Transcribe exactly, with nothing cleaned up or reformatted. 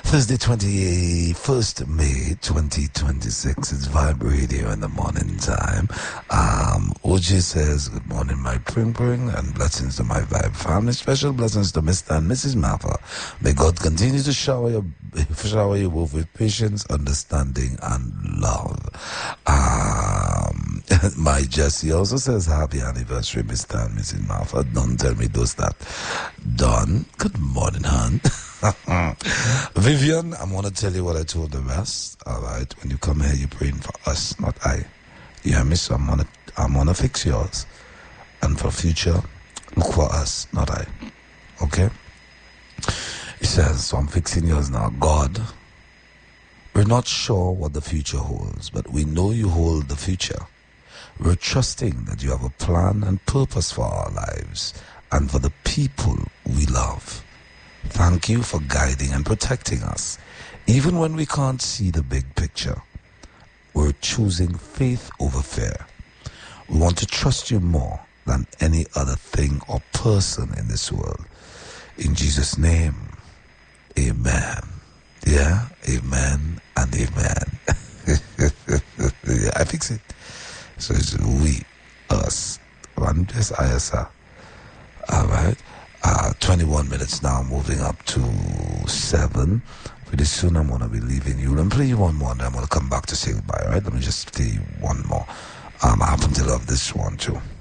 Thursday, twenty-first of May, twenty twenty-six. It's Vibe Radio in the morning time. Um, O J says, good morning, my pring pring, and blessings to my Vibe family. Special blessings to Mister and Missus Martha. May God continue to shower you, shower you both with patience, understanding, and love. Um, my Jesse also says, happy anniversary, Mister and Missus Martha. Don't tell me those that. Don, good morning, hon. Vivian, I'm going to tell you what I told the rest. All right, when you come here, you're praying for us, not I. You hear me? So I'm going to I'm gonna fix yours. And for future, look for us, not I. Okay? He says, so I'm fixing yours now. God, we're not sure what the future holds, but we know you hold the future. We're trusting that you have a plan and purpose for our lives and for the people we love. Thank you for guiding and protecting us. Even when we can't see the big picture, we're choosing faith over fear. We want to trust you more than any other thing or person in this world. In Jesus' name, amen. Yeah, amen and amen. Yeah, I fix it. So it's we, us. One just I S A. All right. Uh, twenty-one minutes now, moving up to seven. Pretty soon I'm going to be leaving you. Let me play you one more and then I'm going to come back to say goodbye, all right? Let me just play you one more. Um, I happen to love this one too.